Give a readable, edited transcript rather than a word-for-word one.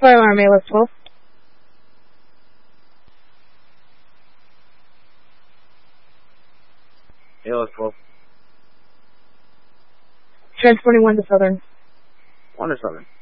Fire alarm, ALS 12. ALS 12. Transporting 1 to Southern. 1 to Southern.